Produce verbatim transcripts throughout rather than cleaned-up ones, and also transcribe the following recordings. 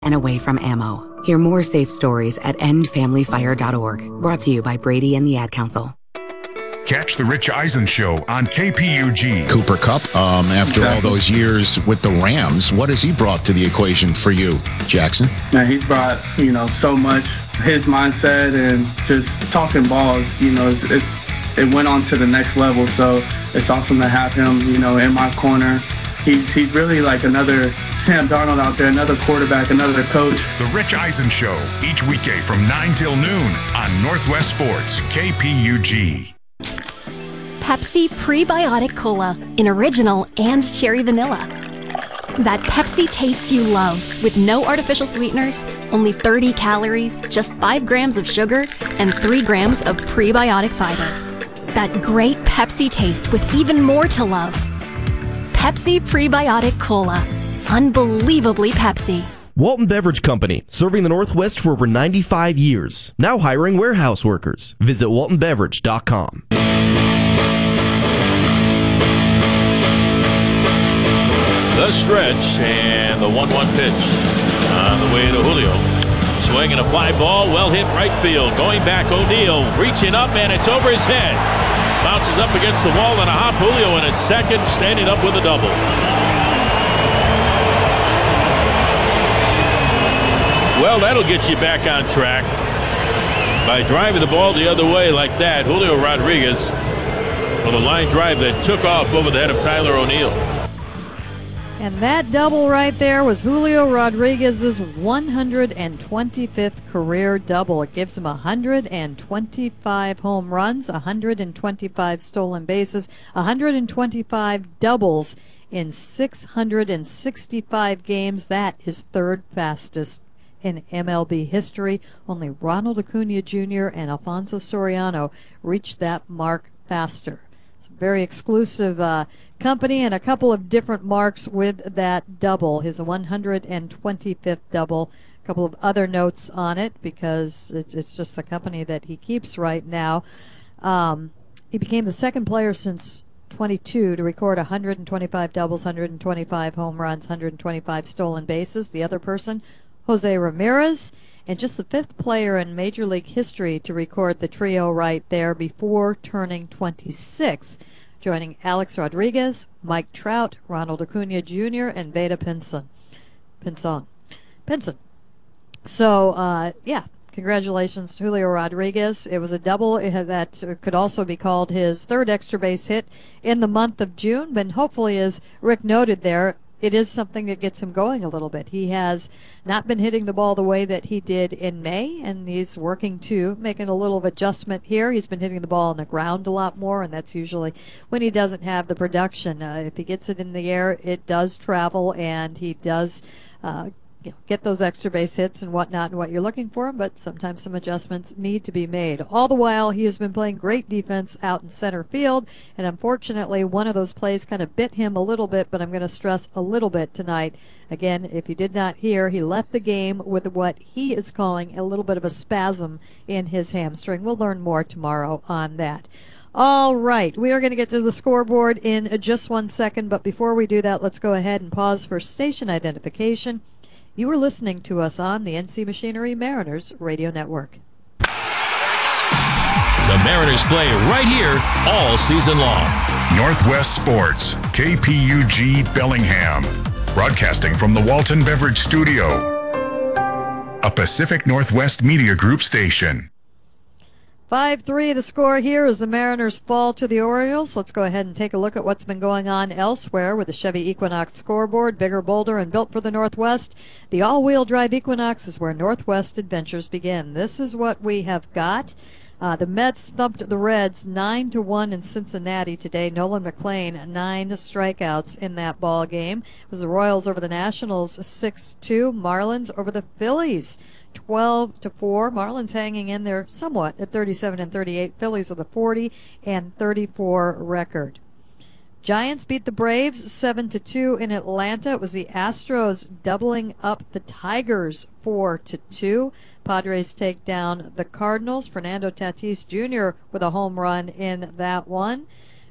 and away from ammo. Hear more safe stories at end family fire dot org. Brought to you by Brady and the Ad Council. Catch the Rich Eisen Show on K P U G. Cooper Kupp, um, after exactly. all those years with the Rams, what has he brought to the equation for you, Jackson? Man, he's brought, you know, so much. His mindset and just talking balls, you know, it's, it's it went on to the next level. So it's awesome to have him, you know, in my corner. He's he's really like another Sam Darnold out there, another quarterback, another coach. The Rich Eisen Show, each weekday from nine till noon on Northwest Sports, K P U G. Pepsi Prebiotic Cola in original and cherry vanilla. That Pepsi taste you love with no artificial sweeteners, only thirty calories, just five grams of sugar, and three grams of prebiotic fiber. That great Pepsi taste with even more to love. Pepsi Prebiotic Cola. Unbelievably Pepsi. Walton Beverage Company, serving the Northwest for over ninety-five years. Now hiring warehouse workers. Visit walton beverage dot com. The stretch and the one one pitch on the way to Julio. Swing and a fly ball, well hit right field. Going back, O'Neill reaching up, and it's over his head. Bounces up against the wall and a hop. Julio in at second, standing up with a double. Well, that'll get you back on track by driving the ball the other way like that. Julio Rodriguez on a line drive that took off over the head of Tyler O'Neill. And that double right there was Julio Rodriguez's one hundred twenty-fifth career double. It gives him one hundred twenty-five home runs, one hundred twenty-five stolen bases, one hundred twenty-five doubles in six hundred sixty-five games. That is third fastest in M L B history. Only Ronald Acuna Junior and Alfonso Soriano reached that mark faster. It's a very exclusive uh, company and a couple of different marks with that double. His one hundred twenty-fifth double. A couple of other notes on it because it's, it's just the company that he keeps right now. Um, he became the second player since twenty-two to record one hundred twenty-five doubles, one hundred twenty-five home runs, one hundred twenty-five stolen bases. The other person, Jose Ramirez, and just the fifth player in Major League history to record the trio right there before turning twenty-six, joining Alex Rodriguez, Mike Trout, Ronald Acuna Junior, and Veda Pinson. Pinson. Pinson. So, uh, yeah, congratulations to Julio Rodriguez. It was a double that could also be called his third extra base hit in the month of June, but hopefully, as Rick noted there, it is something that gets him going a little bit. He has not been hitting the ball the way that he did in May, and he's working to making a little of adjustment here. He's been hitting the ball on the ground a lot more, and that's usually when he doesn't have the production. Uh, if he gets it in the air, it does travel, and he does uh, you know, get those extra base hits and whatnot and what you're looking for, but sometimes some adjustments need to be made. All the while, he has been playing great defense out in center field, and unfortunately, one of those plays kind of bit him a little bit, but I'm going to stress a little bit tonight. Again, if you did not hear, he left the game with what he is calling a little bit of a spasm in his hamstring. We'll learn more tomorrow on that. All right, we are going to get to the scoreboard in just one second, but before we do that, let's go ahead and pause for station identification. You are listening to us on the N C Machinery Mariners Radio Network. The Mariners play right here all season long. Northwest Sports, K P U G Bellingham. Broadcasting from the Walton Beverage Studio. A Pacific Northwest Media Group station. five three the score here as the Mariners fall to the Orioles. Let's go ahead and take a look at what's been going on elsewhere with the Chevy Equinox scoreboard. Bigger, bolder, and built for the Northwest. The all-wheel drive Equinox is where Northwest adventures begin. This is what we have got. Uh, the Mets thumped the Reds nine to one in Cincinnati today. Nolan McLean, nine strikeouts in that ball game. It was the Royals over the Nationals six two. Marlins over the Phillies twelve to four. Marlins hanging in there somewhat at thirty-seven and thirty-eight. Phillies with a forty and thirty-four record. Giants beat the Braves seven to two in Atlanta. It was the Astros doubling up the Tigers four to two. Padres take down the Cardinals. Fernando Tatis Junior with a home run in that one.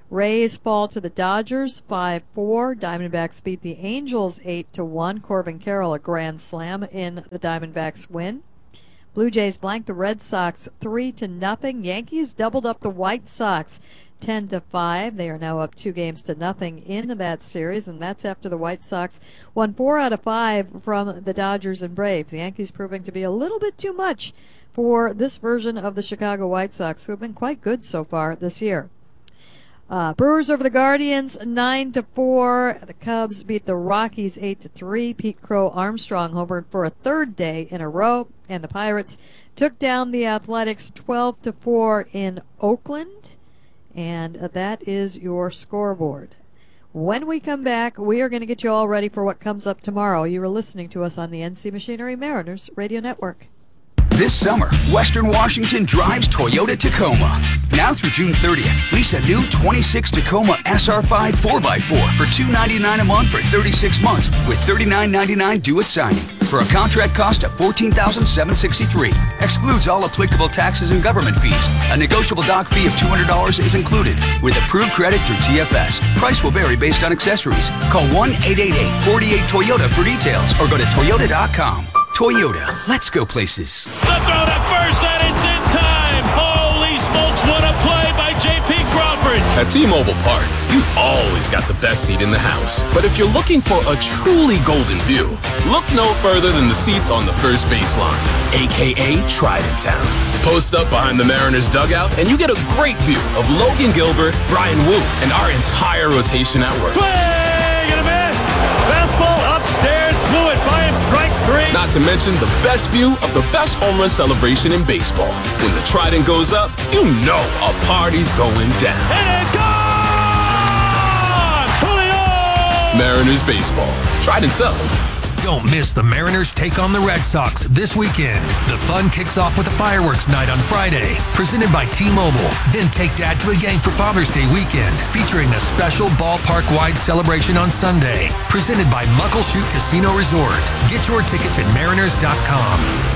Rays fall to the Dodgers five four. Diamondbacks beat the Angels eight to one. Corbin Carroll a grand slam in the Diamondbacks win. Blue Jays blanked the Red Sox three to nothing. Yankees doubled up the White Sox ten to five. They are now up two games to nothing in that series, and that's after the White Sox won four out of five from the Dodgers and Braves. The Yankees proving to be a little bit too much for this version of the Chicago White Sox, who have been quite good so far this year. Uh, Brewers over the Guardians nine to four. The Cubs beat the Rockies eight to three. Pete Crow Armstrong homered for a third day in a row, and the Pirates took down the Athletics twelve to four in Oakland, and uh, that is your scoreboard. When we come back, we are going to get you all ready for what comes up tomorrow. You are listening to us on the N C Machinery Mariners Radio Network. This summer, Western Washington drives Toyota Tacoma. Now through June thirtieth, lease a new twenty-six Tacoma S R five four by four for two hundred ninety-nine dollars a month for thirty-six months with thirty-nine ninety-nine due at signing for a contract cost of fourteen thousand seven hundred sixty-three dollars. Excludes all applicable taxes and government fees. A negotiable dock fee of two hundred dollars is included with approved credit through T F S. Price will vary based on accessories. Call one eight eight eight, four eight Toyota for details or go to toyota dot com. Toyota, let's go places. The throw to first, and it's in time. Holy smokes, what a play by J P Crawford. At T-Mobile Park, you've always got the best seat in the house. But if you're looking for a truly golden view, look no further than the seats on the first baseline, a k a. Trident Town. Post up behind the Mariners dugout, and you get a great view of Logan Gilbert, Brian Wu, and our entire rotation at work. Swing and a miss. Fastball upstairs, blew it by him, strike three. Not to mention the best view of the best home run celebration in baseball. When the Trident goes up, you know a party's going down. And it's gone! Julio! Mariners baseball. Trident's up. Don't miss the Mariners take on the Red Sox this weekend. The fun kicks off with a fireworks night on Friday, presented by T-Mobile. Then take Dad to a game for Father's Day weekend, featuring a special ballpark-wide celebration on Sunday, presented by Muckleshoot Casino Resort. Get your tickets at mariners dot com.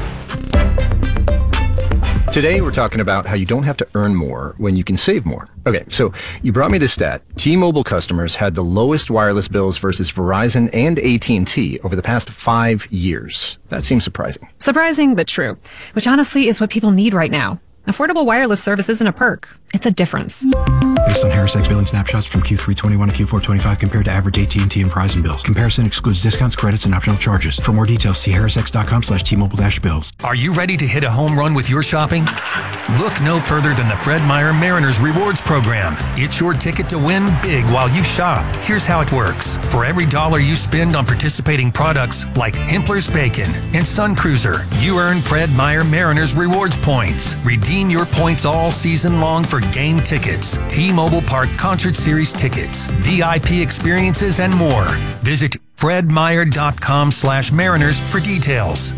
Today, we're talking about how you don't have to earn more when you can save more. Okay, so you brought me this stat. T-Mobile customers had the lowest wireless bills versus Verizon and A T and T over the past five years. That seems surprising. Surprising, but true. Which honestly is what people need right now. Affordable wireless service isn't a perk. It's a difference. Based on HarrisX billing snapshots from Q three twenty-one to Q four twenty-five compared to average A T and T and Verizon bills. Comparison excludes discounts, credits, and optional charges. For more details, see harrisx.com slash T-Mobile dash bills. Are you ready to hit a home run with your shopping? Look no further than the Fred Meyer Mariners Rewards Program. It's your ticket to win big while you shop. Here's how it works. For every dollar you spend on participating products like Hempler's Bacon and Sun Cruiser, you earn Fred Meyer Mariners Rewards points. Redeem your points all season long for game tickets, T-Mobile Park Concert Series tickets, V I P experiences, and more. Visit fredmeyer.com slash mariners for details.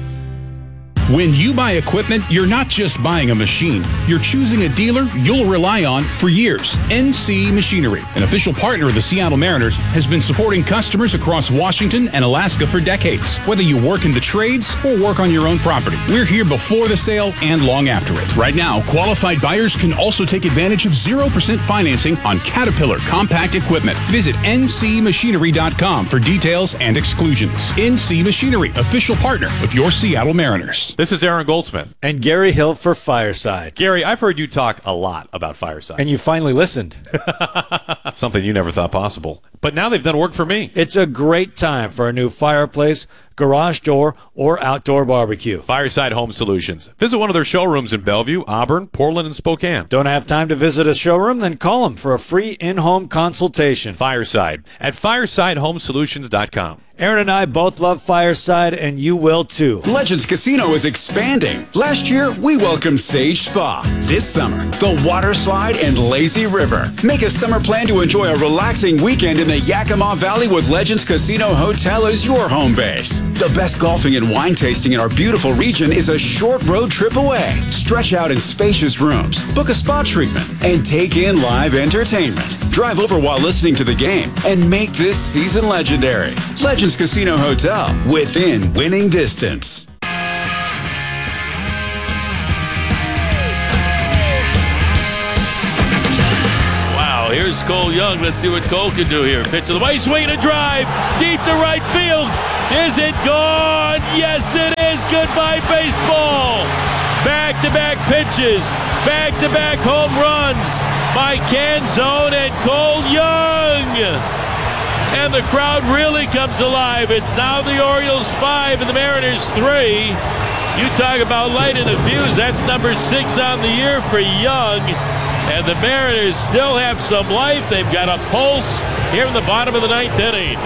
When you buy equipment, you're not just buying a machine. You're choosing a dealer you'll rely on for years. N C Machinery, an official partner of the Seattle Mariners, has been supporting customers across Washington and Alaska for decades. Whether you work in the trades or work on your own property, we're here before the sale and long after it. Right now, qualified buyers can also take advantage of zero percent financing on Caterpillar compact equipment. Visit N C machinery dot com for details and exclusions. N C Machinery, official partner of your Seattle Mariners. This is Aaron Goldsmith. And Gary Hill for Fireside. Gary, I've heard you talk a lot about Fireside. And you finally listened. Something you never thought possible. But now they've done work for me. It's a great time for a new fireplace, garage door, or outdoor barbecue. Fireside Home Solutions. Visit one of their showrooms in Bellevue, Auburn, Portland, and Spokane. Don't have time to visit a showroom? Then call them for a free in-home consultation. Fireside at fireside home solutions dot com. Aaron and I both love Fireside, and you will too. Legends Casino is expanding. Last year, we welcomed Sage Spa. This summer, the Water Slide and Lazy River. Make a summer plan to enjoy a relaxing weekend in the Yakima Valley with Legends Casino Hotel as your home base. The best golfing and wine tasting in our beautiful region is a short road trip away. Stretch out in spacious rooms, book a spa treatment, and take in live entertainment. Drive over while listening to the game and make this season legendary. Legends Casino Hotel, within winning distance. Wow, here here's Cole Young. Let's see what Cole can do here. Pitch to the way, swing and a drive. Deep to right field. Is it gone? Yes, it is. Goodbye, baseball. Back-to-back pitches. Back-to-back home runs by Canzone and Cole Young. And the crowd really comes alive. It's now the Orioles five and the Mariners three. You talk about lighting the fuse. That's number six on the year for Young. And the Mariners still have some life. They've got a pulse here in the bottom of the ninth inning.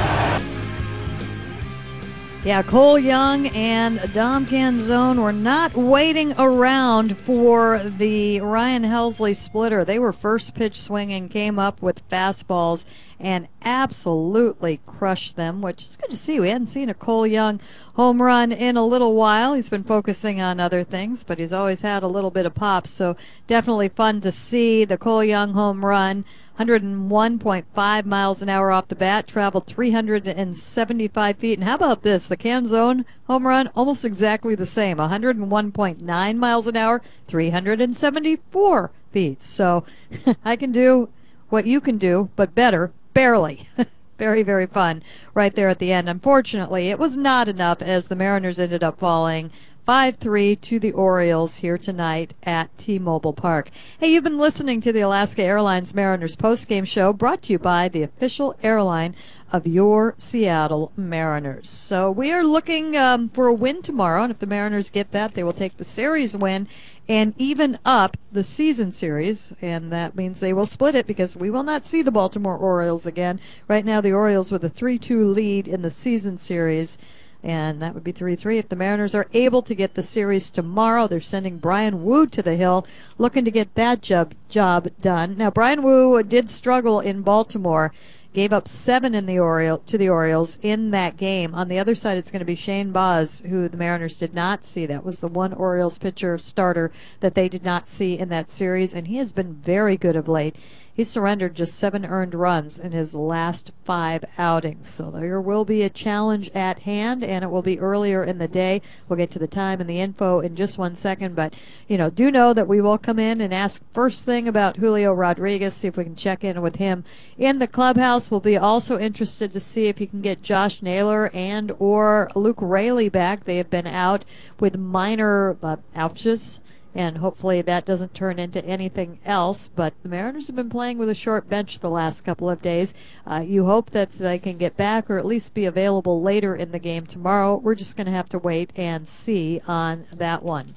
Yeah, Cole Young and Dom Canzone were not waiting around for the Ryan Helsley splitter. They were first pitch swinging, came up with fastballs, and absolutely crushed them, which is good to see. We hadn't seen a Cole Young home run in a little while. He's been focusing on other things, but he's always had a little bit of pop, so definitely fun to see the Cole Young home run. one oh one point five miles an hour off the bat, traveled three hundred seventy-five feet. And how about this? The Canzone home run, almost exactly the same. one oh one point nine miles an hour, three hundred seventy-four feet. So I can do what you can do, but better, barely. Very, very fun right there at the end. Unfortunately, it was not enough as the Mariners ended up falling five three to the Orioles here tonight at T-Mobile Park. Hey, you've been listening to the Alaska Airlines Mariners postgame show, brought to you by the official airline of your Seattle Mariners. So we are looking um, for a win tomorrow, and if the Mariners get that, they will take the series win and even up the season series, and that means they will split it because we will not see the Baltimore Orioles again. Right now, the Orioles with a three two lead in the season series, and that would be three three if the Mariners are able to get the series tomorrow. They're sending Brian Wu to the hill, looking to get that job job done. Now, Brian Wu did struggle in Baltimore, gave up seven in the Oriole to the Orioles in that game. On the other side, it's going to be Shane Baz, who the Mariners did not see. That was the one Orioles pitcher starter that they did not see in that series, and he has been very good of late. He surrendered just seven earned runs in his last five outings. So there will be a challenge at hand, and it will be earlier in the day. We'll get to the time and the info in just one second. But, you know, do know that we will come in and ask first thing about Julio Rodriguez, see if we can check in with him in the clubhouse. We'll be also interested to see if you can get Josh Naylor and or Luke Raley back. They have been out with minor uh, ouches, and hopefully that doesn't turn into anything else. But the Mariners have been playing with a short bench the last couple of days. Uh, you hope that they can get back or at least be available later in the game tomorrow. We're just going to have to wait and see on that one.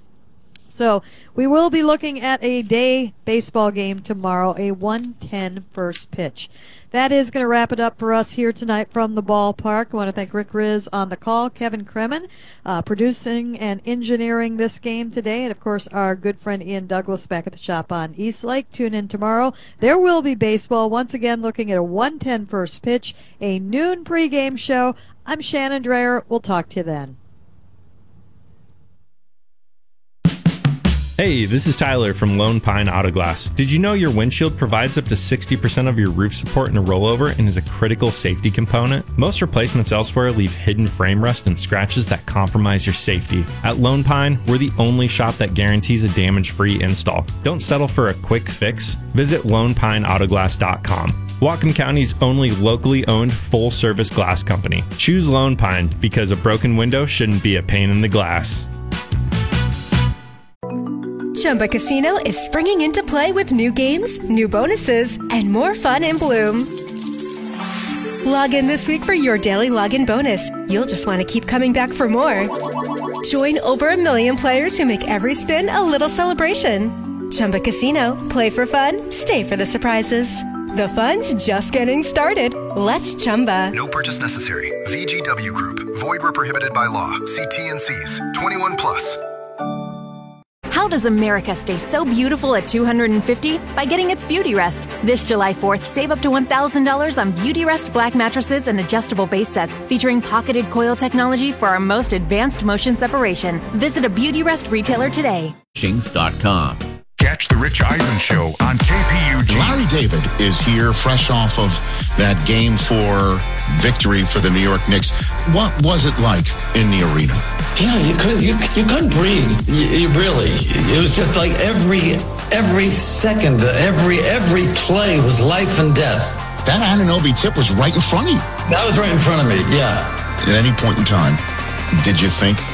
So we will be looking at a day baseball game tomorrow, a one ten first pitch. That is going to wrap it up for us here tonight from the ballpark. I want to thank Rick Riz on the call, Kevin Kremen uh, producing and engineering this game today, and of course our good friend Ian Douglas back at the shop on East Lake. Tune in tomorrow. There will be baseball once again, looking at a one ten first pitch, a noon pregame show. I'm Shannon Dreyer. We'll talk to you then. Hey, this is Tyler from Lone Pine Auto Glass. Did you know your windshield provides up to sixty percent of your roof support in a rollover and is a critical safety component? Most replacements elsewhere leave hidden frame rust and scratches that compromise your safety. At Lone Pine, we're the only shop that guarantees a damage-free install. Don't settle for a quick fix. Visit lone pine auto glass dot com. Whatcom County's only locally owned full-service glass company. Choose Lone Pine because a broken window shouldn't be a pain in the glass. Chumba Casino is springing into play with new games, new bonuses, and more fun in Bloom. Log in this week for your daily login bonus. You'll just want to keep coming back for more. Join over a million players who make every spin a little celebration. Chumba Casino. Play for fun. Stay for the surprises. The fun's just getting started. Let's Chumba. No purchase necessary. V G W Group. Void where prohibited by law. See T N Cs. twenty-one plus. How does America stay so beautiful at two hundred fifty? By getting its Beauty Rest. This July fourth, save up to one thousand dollars on Beauty Rest black mattresses and adjustable base sets featuring pocketed coil technology for our most advanced motion separation. Visit a Beauty Rest retailer today. Shings dot com. Catch the Rich Eisen Show on K P U G. Larry David is here fresh off of that game four victory for the New York Knicks. What was it like in the arena? He know, you couldn't you, you couldn't breathe. You, you really. It was just like every every second, every every play was life and death. That Anunoby tip was right in front of you. That was right in front of me. Yeah. At any point in time, did you think